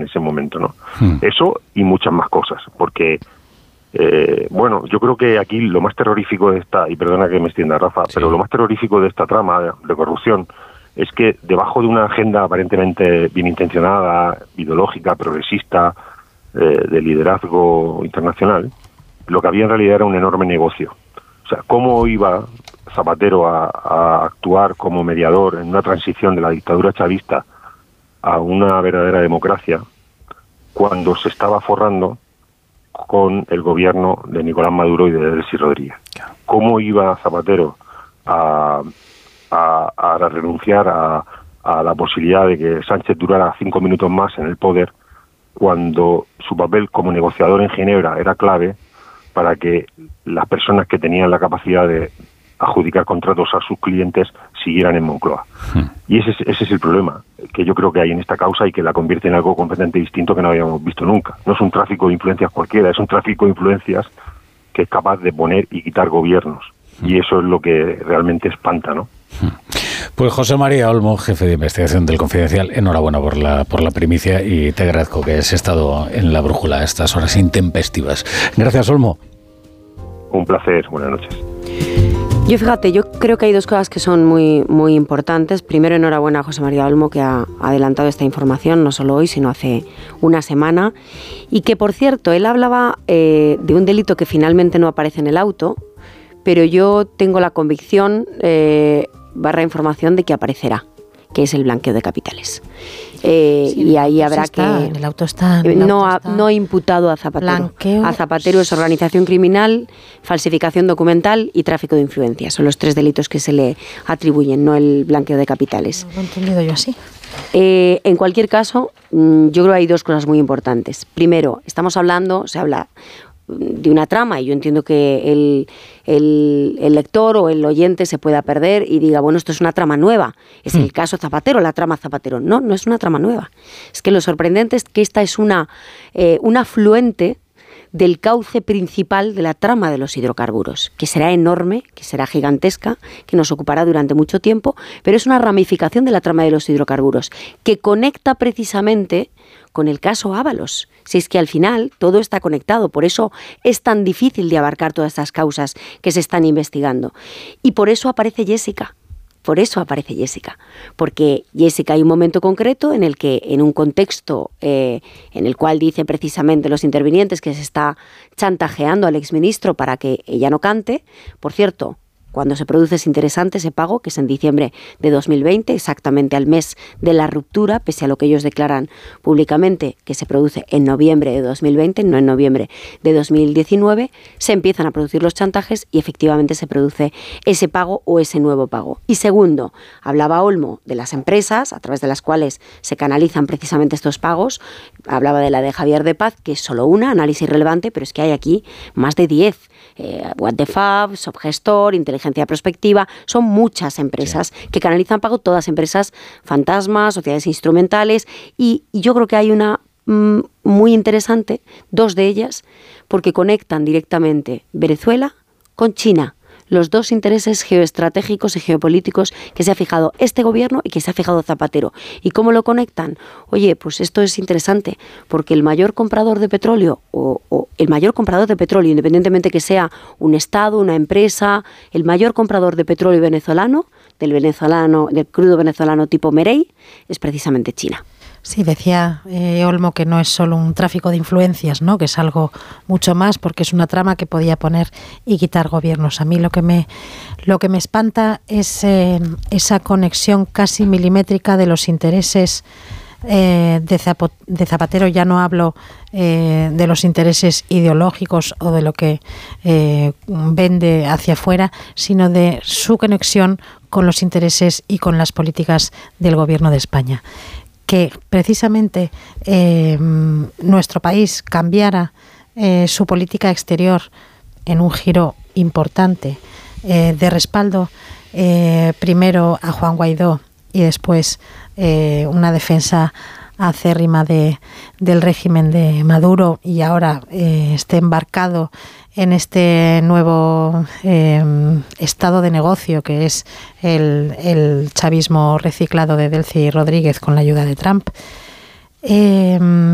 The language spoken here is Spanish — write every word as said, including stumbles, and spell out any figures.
ese momento, ¿no? Hmm. Eso y muchas más cosas, porque, eh, bueno, yo creo que aquí lo más terrorífico de esta, y perdona que me extienda, Rafa, sí. pero lo más terrorífico de esta trama de, de corrupción es que debajo de una agenda aparentemente bien intencionada, ideológica, progresista, eh, de liderazgo internacional, lo que había en realidad era un enorme negocio. O sea, cómo iba Zapatero a, a actuar como mediador en una transición de la dictadura chavista a una verdadera democracia cuando se estaba forrando con el gobierno de Nicolás Maduro y de Delcy Rodríguez. ¿Cómo iba Zapatero a, a, a renunciar a, a la posibilidad de que Sánchez durara cinco minutos más en el poder cuando su papel como negociador en Ginebra era clave para que las personas que tenían la capacidad de adjudicar contratos a sus clientes siguieran en Moncloa? Hmm. Y ese es, ese es el problema que yo creo que hay en esta causa y que la convierte en algo completamente distinto que no habíamos visto nunca. No es un tráfico de influencias cualquiera, es un tráfico de influencias que es capaz de poner y quitar gobiernos. Hmm. Y eso es lo que realmente espanta, ¿no? Hmm. Pues José María Olmo, jefe de investigación del Confidencial, enhorabuena por la por la primicia y te agradezco que has estado en la brújula a estas horas intempestivas. Gracias, Olmo. Un placer, buenas noches. Yo fíjate, yo creo que hay dos cosas que son muy, muy importantes. Primero, enhorabuena a José María Olmo, que ha adelantado esta información, no solo hoy, sino hace una semana. Y que, por cierto, él hablaba eh, de un delito que finalmente no aparece en el auto, pero yo tengo la convicción, eh, barra información, de que aparecerá, que es el blanqueo de capitales. Eh, sí, y ahí habrá está, que... En el auto está... El no, auto ha, está. no imputado a Zapatero. Blanqueo. A Zapatero es organización criminal, falsificación documental y tráfico de influencias. Son los tres delitos que se le atribuyen, no el blanqueo de capitales. No lo he entendido yo así. Eh, en cualquier caso, yo creo que hay dos cosas muy importantes. Primero, estamos hablando, se habla de una trama, y yo entiendo que el, el, el lector o el oyente se pueda perder y diga, bueno, esto es una trama nueva, es el caso Zapatero, la trama Zapatero. No, no es una trama nueva. Es que lo sorprendente es que esta es una, eh, un afluente del cauce principal de la trama de los hidrocarburos, que será enorme, que será gigantesca, que nos ocupará durante mucho tiempo, pero es una ramificación de la trama de los hidrocarburos, que conecta precisamente con el caso Ábalos. Si es que al final todo está conectado, por eso es tan difícil de abarcar todas estas causas que se están investigando. Y por eso aparece Jessica. Por eso aparece Jessica, porque Jessica hay un momento concreto en el que, en un contexto eh, en el cual dicen precisamente los intervinientes que se está chantajeando al exministro para que ella no cante. Por cierto, cuando se produce es interesante ese pago, que es en diciembre de dos mil veinte, exactamente al mes de la ruptura, pese a lo que ellos declaran públicamente, que se produce en noviembre de dos mil veinte, no en noviembre de dos mil diecinueve, se empiezan a producir los chantajes y efectivamente se produce ese pago o ese nuevo pago. Y segundo, hablaba Olmo de las empresas a través de las cuales se canalizan precisamente estos pagos. Hablaba de la de Javier de Paz, que es solo una, análisis relevante, pero es que hay aquí más de diez. Eh, What the Fab, Subgestor, Inteligencia Prospectiva, son muchas empresas sí. que canalizan pago, todas empresas fantasmas, sociedades instrumentales, y, y yo creo que hay una mm, muy interesante, dos de ellas, porque conectan directamente Venezuela con China, los dos intereses geoestratégicos y geopolíticos que se ha fijado este gobierno y que se ha fijado Zapatero. ¿Y cómo lo conectan? Oye, pues esto es interesante, porque el mayor comprador de petróleo, o, o el mayor comprador de petróleo, independientemente que sea un Estado, una empresa, el mayor comprador de petróleo venezolano, del venezolano, del crudo venezolano tipo Merey, es precisamente China. Sí, decía eh, Olmo que no es solo un tráfico de influencias, ¿no? Que es algo mucho más, porque es una trama que podía poner y quitar gobiernos. A mí lo que me lo que me espanta es eh, esa conexión casi milimétrica de los intereses eh, de, Zapo, de Zapatero. Ya no hablo eh, de los intereses ideológicos o de lo que eh, vende hacia afuera, sino de su conexión con los intereses y con las políticas del gobierno de España. Que precisamente eh, nuestro país cambiara eh, su política exterior en un giro importante eh, de respaldo eh, primero a Juan Guaidó y después eh, una defensa acérrima de, del régimen de Maduro, y ahora eh, esté embarcado en este nuevo eh, estado de negocio que es el, el chavismo reciclado de Delcy Rodríguez con la ayuda de Trump. Eh,